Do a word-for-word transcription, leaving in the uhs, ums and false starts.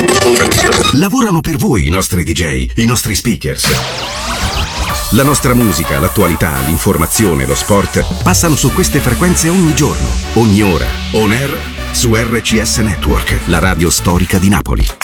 Lavorano per voi i nostri D J, i nostri speakers. La nostra musica, l'attualità, l'informazione, lo sport passano su queste frequenze ogni giorno, ogni ora. On air su R C S Network, la radio storica di Napoli.